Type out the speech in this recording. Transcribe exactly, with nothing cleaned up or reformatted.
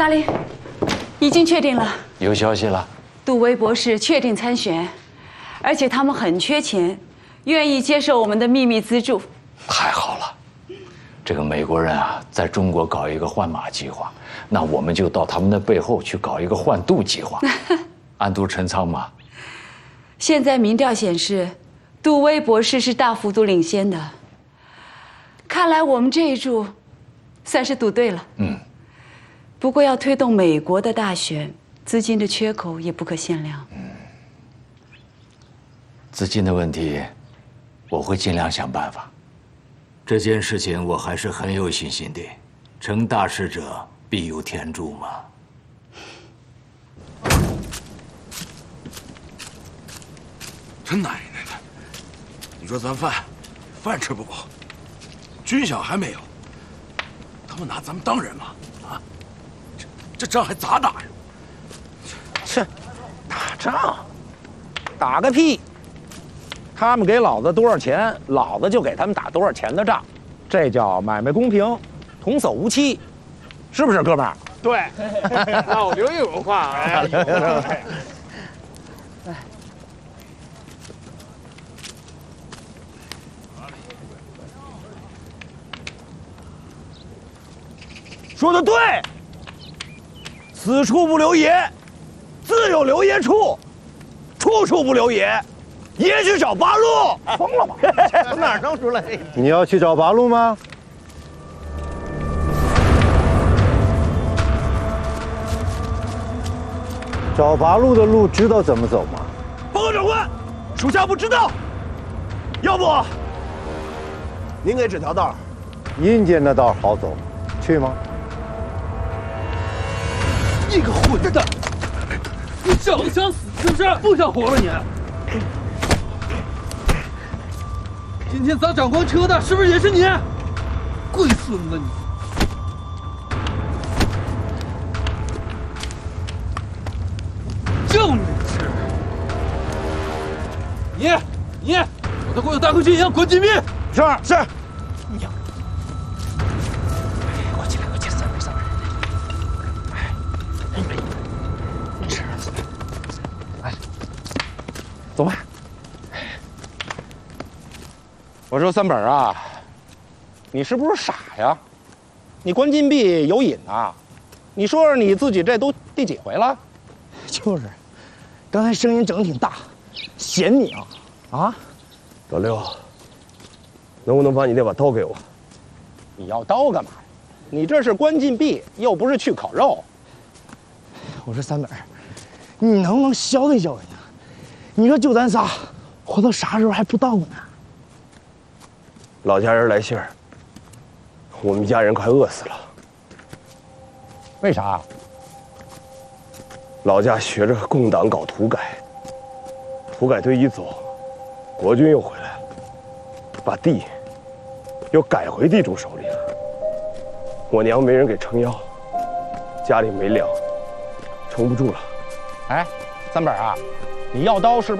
大林，已经确定了， 有消息了。 杜威博士确定参选，而且他们很缺钱，愿意接受我们的秘密资助。 太好了，这个美国人啊，在中国搞一个换马计划，那我们就到他们的背后去搞一个换杜计划，暗度陈仓嘛。 现在民调显示，杜威博士是大幅度领先的。看来我们这一注，算是赌对了。 嗯。 不过要推动美国的大选，资金的缺口也不可限量。 嗯。资金的问题，我会尽量想办法。这件事情我还是很有信心的，成大事者必有天助嘛。 他奶奶的！你说咱饭，饭吃不饱，军饷还没有，他们拿咱们当人吗？啊，这这仗还咋打呀？ 切，打仗，打个屁！他们给老子多少钱，老子就给他们打多少钱的仗，这叫买卖公平，童叟无欺，是不是，哥们儿？ 对，老刘有文化，哎。 说的对，此处不留爷，自有留爷处，处处不留爷，爷去找八路。疯了吗？从哪儿弄出来？ 你要去找八路吗？找八路的路知道怎么走吗？ 报告长官，属下不知道。要不，您给指条道。 阴间的道好走，去吗？ 你个混蛋！你想不想死？是不是？不想活了你？今天砸长官车的是不是也是你？龟孙子你！就你这！你你，我都给我带回去一样滚紧闭！ 是是。 你呀！ 快起来，快起来，三杯三杯。哎，走吧。我说三本啊，你是不是傻呀？你关禁闭有瘾啊？你说说你自己这都第几回了？ 就是，刚才声音整得挺大，嫌你啊啊！ 老六，能不能把你那把刀给我？ 你要刀干嘛呀？你这是关禁闭，又不是去烤肉。 我说三本，你能不能消停消停啊？你说就咱仨，活到啥时候还不到呢？ 老家人来信儿，我们家人快饿死了。 为啥？ 老家学着共党搞土改，土改队一走，国军又回来了，把地又改回地主手里了。我娘没人给撑腰，家里没粮，撑不住了。 哎，三本啊，你要刀是不是？